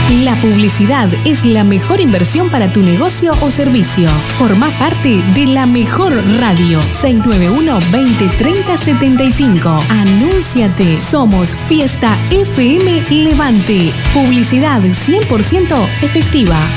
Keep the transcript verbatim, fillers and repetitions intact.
La publicidad es la mejor inversión para tu negocio o servicio. Forma parte de la mejor radio. seis nueve uno, veinte, treinta, setenta y cinco. Anúnciate. Somos Fiesta F M Levante. Publicidad cien por ciento efectiva.